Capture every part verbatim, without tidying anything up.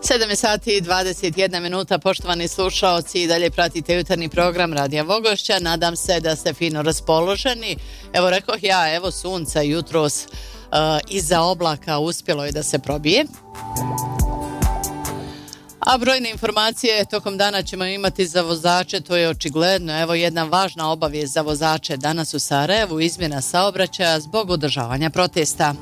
sedam sati i dvadeset jedna minuta, poštovani slušaoci, i dalje pratite jutarnji program Radija Vogošća. Nadam se da ste fino raspoloženi. Evo rekoh ja, evo sunca jutros uh, iza oblaka uspjelo je da se probije. A brojne informacije tokom dana ćemo imati za vozače, to je očigledno. Evo jedna važna obavijest za vozače danas u Sarajevu, izmjena saobraćaja zbog održavanja protesta.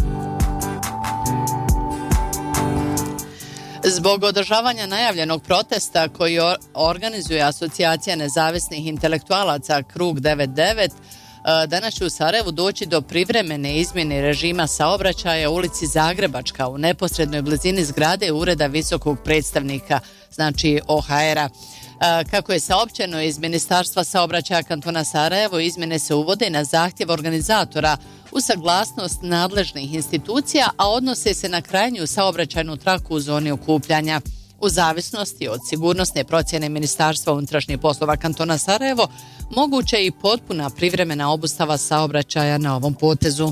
Zbog održavanja najavljenog protesta koji organizuje Asocijacija nezavisnih intelektualaca Krug devedeset devet, danas će u Sarajevu doći do privremene izmjene režima saobraćaja u ulici Zagrebačka u neposrednoj blizini zgrade Ureda visokog predstavnika, znači O H R-a. Kako je saopćeno iz Ministarstva saobraćaja kantona Sarajevo, izmjene se uvode na zahtjev organizatora u saglasnost nadležnih institucija, a odnose se na krajnju saobraćajnu traku u zoni okupljanja. U zavisnosti od sigurnosne procjene Ministarstva unutrašnjih poslova kantona Sarajevo, moguće je i potpuna privremena obustava saobraćaja na ovom potezu.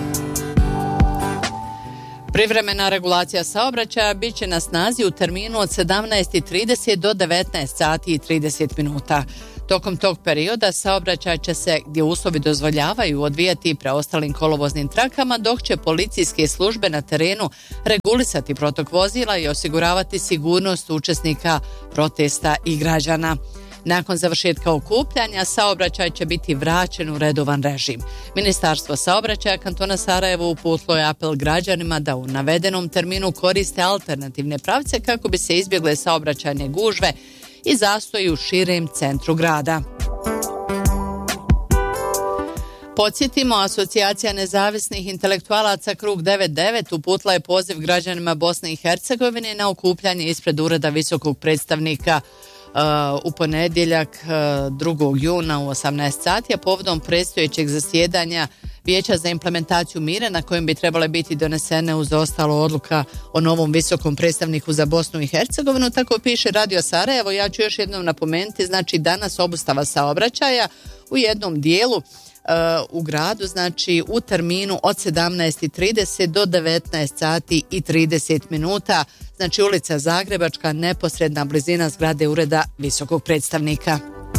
Privremena regulacija saobraćaja bit će na snazi u terminu od sedamnaest i trideset do devetnaest sati i trideset minuta. Tokom tog perioda saobraćaj će se, gdje uslovi dozvoljavaju, odvijati preostalim kolovoznim trakama, dok će policijske službe na terenu regulisati protok vozila i osiguravati sigurnost učesnika protesta i građana. Nakon završetka okupljanja, saobraćaj će biti vraćen u redovan režim. Ministarstvo saobraćaja kantona Sarajevo uputilo je apel građanima da u navedenom terminu koriste alternativne pravce kako bi se izbjegle saobraćajne gužve i zastoji u širem centru grada. Podsjetimo, Asocijacija nezavisnih intelektualaca Krug devedeset devet uputila je poziv građanima Bosne i Hercegovine na okupljanje ispred Ureda visokog predstavnika uh, u ponedjeljak uh, drugog juna u osamnaest sati, a povodom predstojećeg zasjedanja Vijeća za implementaciju mira na kojem bi trebale biti donesene uz ostalo odluka o novom visokom predstavniku za Bosnu i Hercegovinu. Tako piše Radio Sarajevo. Ja ću još jednom napomenuti, znači danas obustava saobraćaja u jednom dijelu uh, u gradu, znači u terminu od sedamnaest i trideset do devetnaest sati i trideset minuta, znači ulica Zagrebačka, neposredna blizina zgrade Ureda visokog predstavnika.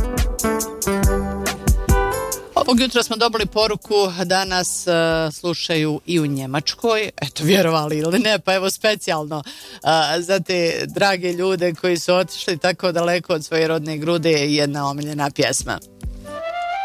Ovog jutra smo dobili poruku da nas uh, slušaju i u Njemačkoj, eto vjerovali ili ne, pa evo specijalno uh, za te drage ljude koji su otišli tako daleko od svoje rodne grude jedna omiljena pjesma.